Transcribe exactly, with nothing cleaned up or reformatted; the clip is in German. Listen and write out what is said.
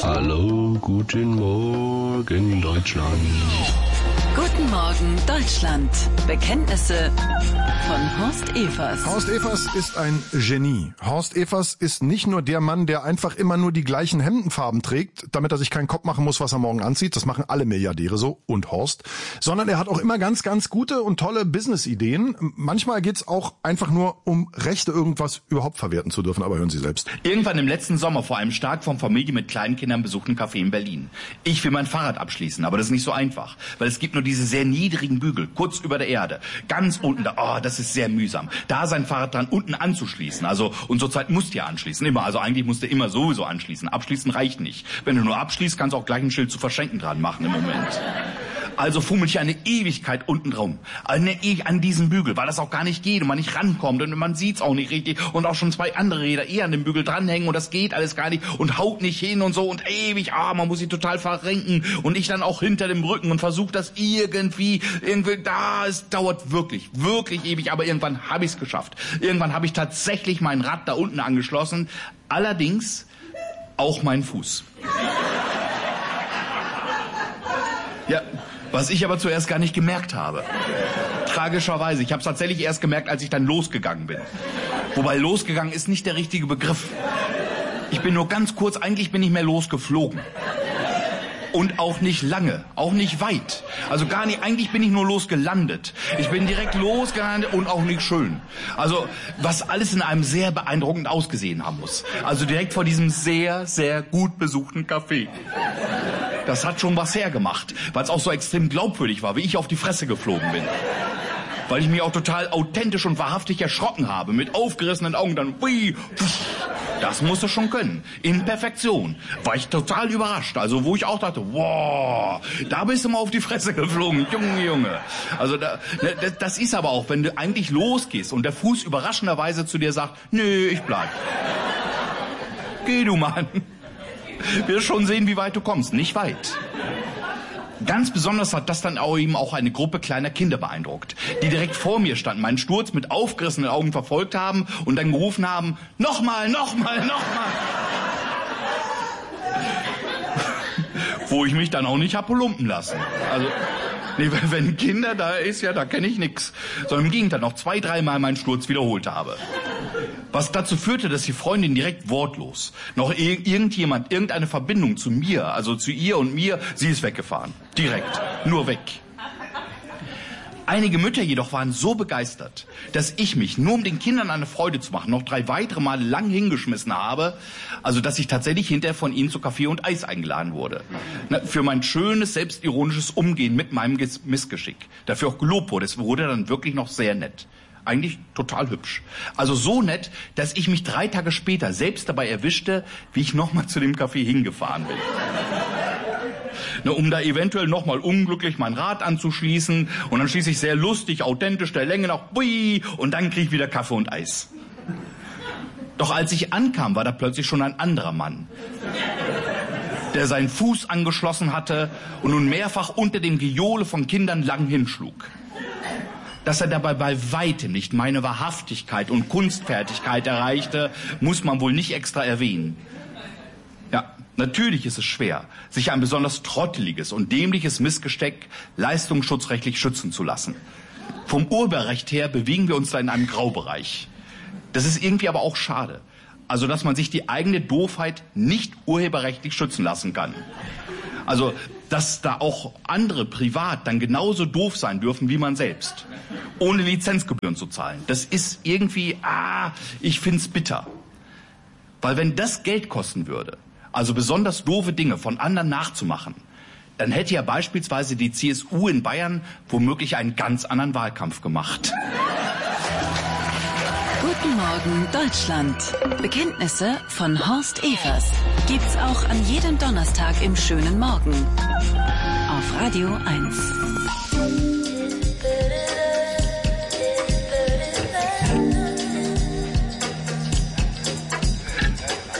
Hallo, guten Morgen, Deutschland. Guten Morgen, Deutschland. Bekenntnisse von Horst Evers. Horst Evers ist ein Genie. Horst Evers ist nicht nur der Mann, der einfach immer nur die gleichen Hemdenfarben trägt, damit er sich keinen Kopf machen muss, was er morgen anzieht. Das machen alle Milliardäre so und Horst. Sondern er hat auch immer ganz, ganz gute und tolle Business-Ideen. Manchmal geht's auch einfach nur um Rechte, irgendwas überhaupt verwerten zu dürfen. Aber hören Sie selbst. Irgendwann im letzten Sommer vor einem stark von Familie mit kleinen Kindern besuchten Café in Berlin. Ich will mein Fahrrad abschließen, aber das ist nicht so einfach, weil es gibt nur diese sehr niedrigen Bügel, kurz über der Erde. Ganz unten da, oh, das ist sehr mühsam. Da sein Fahrrad dran unten anzuschließen, also, und zurzeit musst du ja anschließen, immer, also eigentlich musst du immer sowieso anschließen. Abschließen reicht nicht. Wenn du nur abschließt, kannst du auch gleich ein Schild zu verschenken dran machen im Moment. Also fummel ich eine Ewigkeit unten drum, eine E an diesem Bügel, weil das auch gar nicht geht und man nicht rankommt und man sieht's auch nicht richtig und auch schon zwei andere Räder eher an dem Bügel dranhängen und das geht alles gar nicht und haut nicht hin und so und ewig, ah, man muss sich total verrenken und ich dann auch hinter dem Rücken und versuche das irgendwie, irgendwie, da, es dauert wirklich, wirklich ewig, aber irgendwann habe ich's geschafft. Irgendwann habe ich tatsächlich mein Rad da unten angeschlossen, allerdings auch meinen Fuß. Ja, was ich aber zuerst gar nicht gemerkt habe. Tragischerweise. Ich habe es tatsächlich erst gemerkt, als ich dann losgegangen bin. Wobei losgegangen ist nicht der richtige Begriff. Ich bin nur ganz kurz, eigentlich bin ich mehr losgeflogen. Und auch nicht lange, auch nicht weit. Also gar nicht, eigentlich bin ich nur losgelandet. Ich bin direkt losgelandet und auch nicht schön. Also was alles in einem sehr beeindruckend ausgesehen haben muss. Also direkt vor diesem sehr, sehr gut besuchten Café. Das hat schon was hergemacht, weil es auch so extrem glaubwürdig war, wie ich auf die Fresse geflogen bin. Weil ich mich auch total authentisch und wahrhaftig erschrocken habe, mit aufgerissenen Augen dann, hui, das musst du schon können. In Perfektion. War ich total überrascht. Also wo ich auch dachte, wow, da bist du mal auf die Fresse geflogen, Junge, Junge. Also da, das ist aber auch, wenn du eigentlich losgehst und der Fuß überraschenderweise zu dir sagt, nö, ich bleib. Geh du, Mann. Wir schon sehen, wie weit du kommst. Nicht weit. Ganz besonders hat das dann auch eben auch eine Gruppe kleiner Kinder beeindruckt, die direkt vor mir standen, meinen Sturz mit aufgerissenen Augen verfolgt haben und dann gerufen haben, nochmal, nochmal, nochmal. Wo ich mich dann auch nicht hab lumpen lassen. Also, nee, wenn Kinder da ist, ja, da kenne ich nix. Sondern im Gegenteil noch zwei, dreimal meinen Sturz wiederholt habe. Was dazu führte, dass die Freundin direkt wortlos, noch ir- irgendjemand, irgendeine Verbindung zu mir, also zu ihr und mir, sie ist weggefahren. Direkt. Nur weg. Einige Mütter jedoch waren so begeistert, dass ich mich, nur um den Kindern eine Freude zu machen, noch drei weitere Male lang hingeschmissen habe, also dass ich tatsächlich hinterher von ihnen zu Kaffee und Eis eingeladen wurde. Na, für mein schönes, selbstironisches Umgehen mit meinem Ges- Missgeschick. Dafür auch gelobt wurde. Es wurde dann wirklich noch sehr nett. Eigentlich total hübsch. Also so nett, dass ich mich drei Tage später selbst dabei erwischte, wie ich nochmal zu dem Café hingefahren bin. Na, um da eventuell nochmal unglücklich mein Rad anzuschließen und dann schließe ich sehr lustig, authentisch der Länge nach, bui, und dann kriege ich wieder Kaffee und Eis. Doch als ich ankam, war da plötzlich schon ein anderer Mann, der seinen Fuß angeschlossen hatte und nun mehrfach unter dem Gejohle von Kindern lang hinschlug. Dass er dabei bei weitem nicht meine Wahrhaftigkeit und Kunstfertigkeit erreichte, muss man wohl nicht extra erwähnen. Ja, natürlich ist es schwer, sich ein besonders trotteliges und dämliches Missgesteck leistungsschutzrechtlich schützen zu lassen. Vom Urheberrecht her bewegen wir uns da in einem Graubereich. Das ist irgendwie aber auch schade. Also, dass man sich die eigene Doofheit nicht urheberrechtlich schützen lassen kann. Also, dass da auch andere privat dann genauso doof sein dürfen wie man selbst. Ohne Lizenzgebühren zu zahlen. Das ist irgendwie, ah, ich find's bitter. Weil wenn das Geld kosten würde, also besonders doofe Dinge von anderen nachzumachen, dann hätte ja beispielsweise die C S U in Bayern womöglich einen ganz anderen Wahlkampf gemacht. Guten Morgen, Deutschland. Bekenntnisse von Horst Evers. Gibt's auch an jedem Donnerstag im schönen Morgen. Auf Radio eins.